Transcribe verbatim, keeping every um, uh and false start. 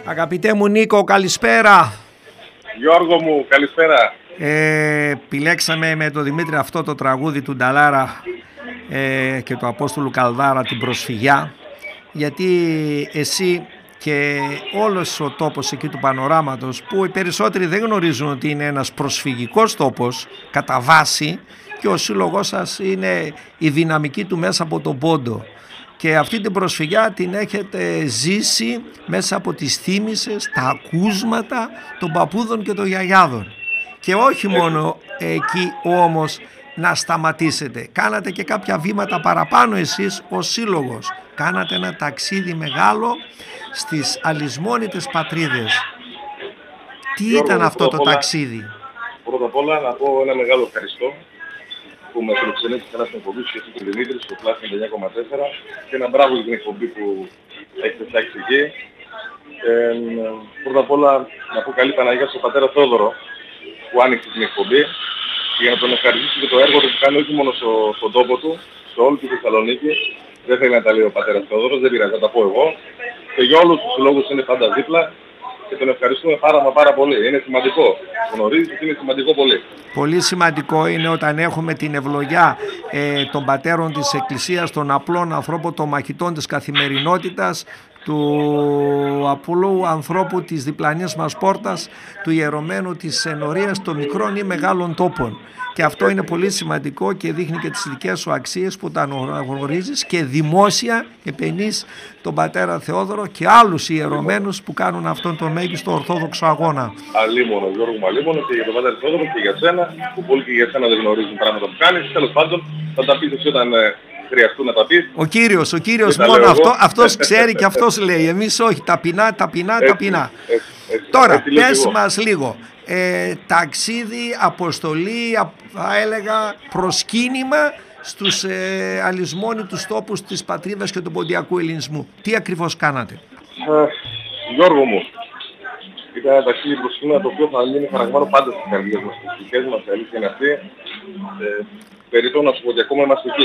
Αγαπητέ μου Νίκο, καλησπέρα. Γιώργο μου, καλησπέρα. Ε, επιλέξαμε με τον Δημήτρη αυτό το τραγούδι του Νταλάρα ε, και του Απόστολου Καλδάρα, την προσφυγιά, γιατί εσύ και όλος ο τόπος εκεί του Πανοράματος, που οι περισσότεροι δεν γνωρίζουν ότι είναι ένας προσφυγικός τόπος κατά βάση, και ο σύλλογός σας είναι η δυναμική του μέσα από τον πόντο. Και αυτή την προσφυγιά την έχετε ζήσει μέσα από τις θύμησες, τα ακούσματα των παππούδων και των γιαγιάδων. Και όχι μόνο εκεί όμως να σταματήσετε. Κάνατε και κάποια βήματα παραπάνω εσείς ως σύλλογος. Κάνατε ένα ταξίδι μεγάλο στις αλυσμόνητες πατρίδες. Τι Γιώργο, ήταν αυτό το όλα, ταξίδι? Πρώτα απ' όλα να πω ένα μεγάλο ευχαριστώ που με φιλοξενήσει καλά στην εκπομπή σου και εσύ και Δημήτρη στο Plus ενενήντα εννιά κόμμα τέσσερα, και ένα μπράβο για την εκπομπή που έχετε φτιάξει εκεί. Ε, πρώτα απ' όλα να πω καλή Παναγία στον πατέρα Θόδωρο που άνοιξε την εκπομπή, και για να τον ευχαριστήσω και το έργο του που κάνει όχι μόνο στο, στον τόπο του, σε όλη τη Θεσσαλονίκη. Δεν θέλει να τα λέει ο πατέρας Θόδωρος, δεν πειράζει, θα τα πω εγώ. Και για όλους τους λόγους είναι πάντα δίπλα και τον ευχαριστούμε πάρα μα πάρα πολύ. Είναι σημαντικό. Γνωρίζεις ότι είναι σημαντικό πολύ. Πολύ σημαντικό είναι όταν έχουμε την ευλογιά ε, των πατέρων της Εκκλησίας, των απλών ανθρώπων, των μαχητών της καθημερινότητας, του απλού ανθρώπου της διπλανής μας πόρτας, του ιερωμένου της ενορίας των μικρών ή μεγάλων τόπων. Και αυτό είναι πολύ σημαντικό και δείχνει και τις δικές σου αξίες που τα γνωρίζεις, και δημόσια επενείς τον πατέρα Θεόδωρο και άλλους ιερωμένους που κάνουν αυτόν τον μέγιστο ορθόδοξο αγώνα. Αλίμονο, Γιώργο μου, αλίμονο, και για τον πατέρα Θεόδωρο και για σένα, που πολλοί και για σένα δεν γνωρίζουν πράγματα που κάνεις. Τέλος πάντων, θα τα πεις εσύ όταν ε, χρειαστούν να τα πεις. Ο Κύριος, ο Κύριος μόνο αυτό, αυτός ξέρει και αυτός λέει. Εμείς όχι, ταπεινά, ταπεινά, έτσι, ταπεινά. Έτσι, έτσι, Τώρα, έτσι, πες μας λίγο. Ε, ταξίδι, αποστολή, θα έλεγα προσκύνημα στους ε, αλυσμόνητους τόπους της πατρίδας και του ποντιακού ελληνισμού. Τι ακριβώς κάνατε? Ε, Γιώργο μου, ήταν ένα ταξίδι προσκύνημα το οποίο θα μείνει χαραγμένο πάντα στις καρδιές μας, στις δικές μας, η αλήθεια είναι αυτή. Ε, περιττώ να σου πω ότι ακόμα είμαστε εκεί.